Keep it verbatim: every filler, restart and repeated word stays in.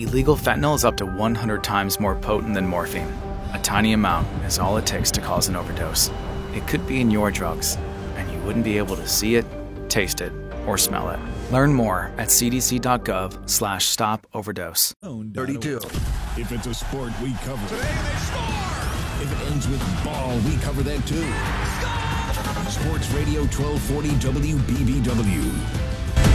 Illegal fentanyl is up to one hundred times more potent than morphine. A tiny amount is all it takes to cause an overdose. It could be in your drugs, and you wouldn't be able to see it, taste it, or smell it. Learn more at cdc.gov slash stop overdose. thirty-two. If it's a sport, we cover it. Today they score! If it ends with ball, we cover that too. Score! Sports Radio twelve forty W B B W.